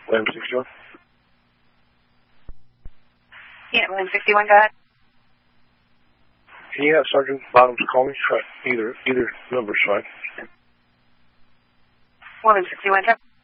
William 61. Yeah, William 61, go ahead. Can you have Sergeant Bottoms call me? Either number's fine. William 61, go.